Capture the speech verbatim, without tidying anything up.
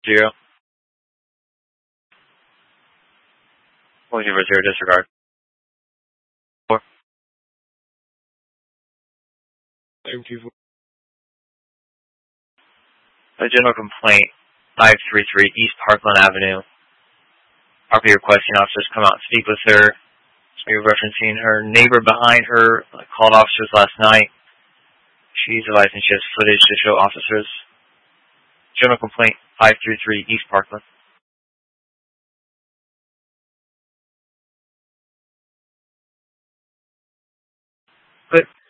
Zero. One zero zero disregard. Four. Thank you. A general complaint, five three three East Parkland Avenue. Property requesting officers come out and speak with her. So you're referencing her neighbor behind her, uh, called officers last night. She's advising she has footage to show officers. General complaint, five three three East Parkland. Good.